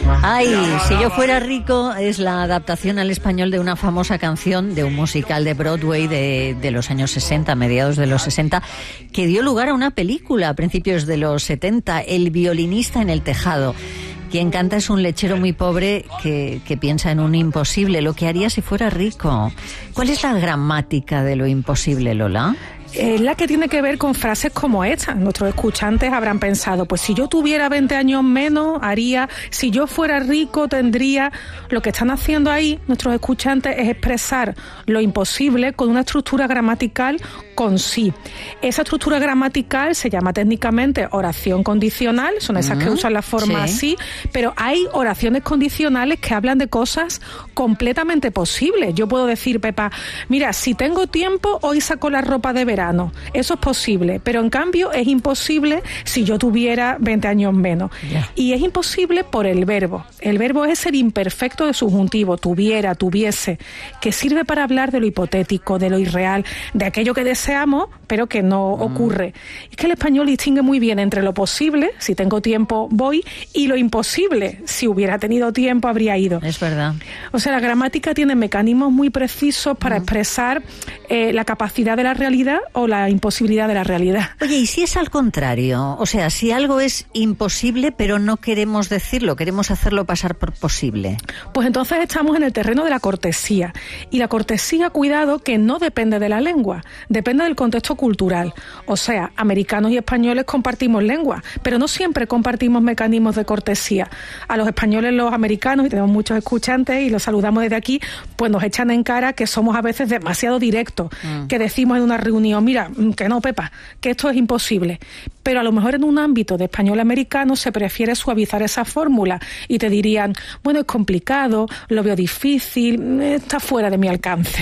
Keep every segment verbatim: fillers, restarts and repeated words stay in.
Ay, si yo fuera rico es la adaptación al español de una famosa canción de un musical de Broadway de, de los años sesenta, mediados de los sesenta, que dio lugar a una película a principios de los setenta, El violinista en el tejado. Quien canta es un lechero muy pobre que, que piensa en un imposible, lo que haría si fuera rico. ¿Cuál es la gramática de lo imposible, Lola? Es la que tiene que ver con frases como esta. Nuestros escuchantes habrán pensado, pues si yo tuviera veinte años menos, haría, si yo fuera rico, tendría. Lo que están haciendo ahí nuestros escuchantes es expresar lo imposible con una estructura gramatical con sí. Esa estructura gramatical se llama técnicamente oración condicional, son esas uh-huh. que usan la forma sí. así, pero hay oraciones condicionales que hablan de cosas completamente posibles. Yo puedo decir, Pepa, mira, si tengo tiempo, hoy saco la ropa de verano. Eso es posible, pero en cambio es imposible si yo tuviera veinte años menos. Yeah. Y es imposible por el verbo. El verbo es el imperfecto de subjuntivo, tuviera, tuviese, que sirve para hablar de lo hipotético, de lo irreal, de aquello que deseamos, pero que no mm. ocurre. Es que el español distingue muy bien entre lo posible, si tengo tiempo voy, y lo imposible, si hubiera tenido tiempo habría ido. Es verdad. O sea, la gramática tiene mecanismos muy precisos para mm. expresar eh, la capacidad de la realidad o la imposibilidad de la realidad. Oye, ¿y si es al contrario? O sea, si algo es imposible, pero no queremos decirlo, queremos hacerlo pasar por posible. Pues entonces estamos en el terreno de la cortesía. Y la cortesía, cuidado, que no depende de la lengua, depende del contexto cultural. O sea, americanos y españoles compartimos lengua, pero no siempre compartimos mecanismos de cortesía. A los españoles, los americanos, y tenemos muchos escuchantes, y los saludamos desde aquí, pues nos echan en cara que somos a veces demasiado directos, mm. que decimos en una reunión, mira, que no, Pepa, que esto es imposible. Pero a lo mejor en un ámbito de español americano se prefiere suavizar esa fórmula y te dirían, bueno, es complicado, lo veo difícil, está fuera de mi alcance.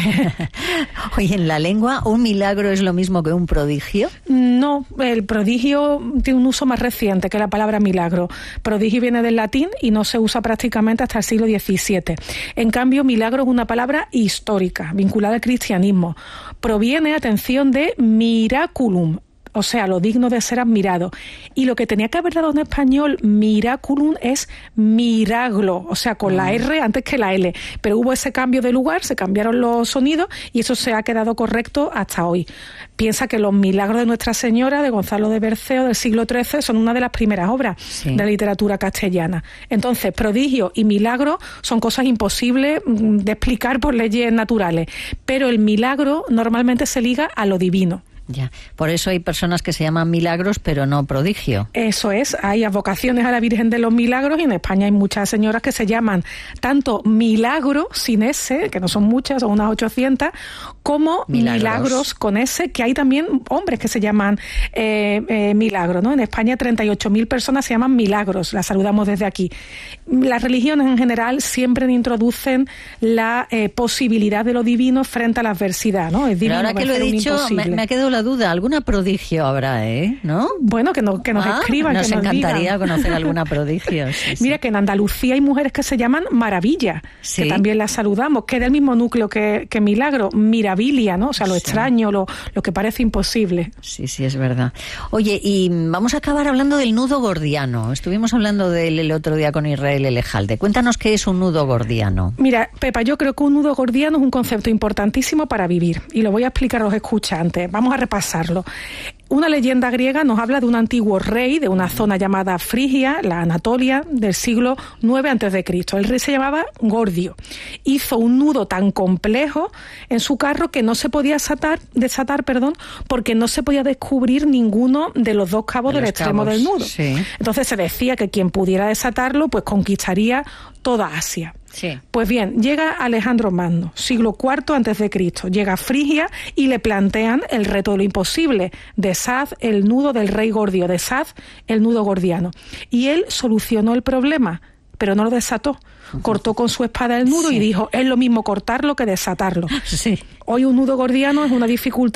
Oye, ¿en la lengua un milagro es lo mismo que un prodigio? No, el prodigio tiene un uso más reciente que la palabra milagro. Prodigio viene del latín y no se usa prácticamente hasta el siglo diecisiete. En cambio, milagro es una palabra histórica, vinculada al cristianismo. Proviene, atención, de miraculum, o sea, lo digno de ser admirado. Y lo que tenía que haber dado en español miraculum es miraglo, o sea, con la R antes que la L. Pero hubo ese cambio de lugar, se cambiaron los sonidos y eso se ha quedado correcto hasta hoy. Piensa que los milagros de Nuestra Señora, de Gonzalo de Berceo, del siglo trece, son una de las primeras obras sí. de la literatura castellana. Entonces, prodigio y milagro son cosas imposibles de explicar por leyes naturales. Pero el milagro normalmente se liga a lo divino. Ya, por eso hay personas que se llaman milagros, pero no prodigio. Eso es, hay advocaciones a la Virgen de los Milagros y en España hay muchas señoras que se llaman tanto milagro, sin S, que no son muchas, son unas ochocientas, como milagros, milagros con S, que hay también hombres que se llaman eh, eh, milagro, ¿no? En España treinta y ocho mil personas se llaman milagros, las saludamos desde aquí. Las religiones en general siempre introducen la eh, posibilidad de lo divino frente a la adversidad, ¿no? Es divino, pero ahora que lo he dicho, me, me ha quedado la duda, alguna prodigio habrá, ¿eh? ¿No? Bueno, que, no, que nos ah, escriban, nos que nos encantaría digan. conocer alguna prodigio. Sí, Mira sí. que en Andalucía hay mujeres que se llaman Maravilla, sí. que también las saludamos, que es del mismo núcleo que, que Milagro, Mirabilia, ¿no? O sea, lo sí. extraño, lo, lo que parece imposible. Sí, sí, es verdad. Oye, y vamos a acabar hablando del nudo gordiano. Estuvimos hablando de él el otro día con Israel Elejalde. Cuéntanos qué es un nudo gordiano. Mira, Pepa, yo creo que un nudo gordiano es un concepto importantísimo para vivir y lo voy a explicar a los escuchantes. Vamos a repasarlo. Una leyenda griega nos habla de un antiguo rey de una zona llamada Frigia, la Anatolia, del siglo nueve antes de Cristo. El rey se llamaba Gordio. Hizo un nudo tan complejo en su carro que no se podía desatar, desatar perdón, porque no se podía descubrir ninguno de los dos cabos de del extremo cabos, del nudo. Sí. Entonces se decía que quien pudiera desatarlo pues conquistaría toda Asia. Sí. Pues bien, llega Alejandro Magno, siglo cuarto antes de Cristo, llega a Frigia y le plantean el reto de lo imposible, deshaz el nudo del rey Gordio, deshaz el nudo gordiano. Y él solucionó el problema, pero no lo desató. Cortó con su espada el nudo sí. y dijo, es lo mismo cortarlo que desatarlo. Sí. Hoy un nudo gordiano es una dificultad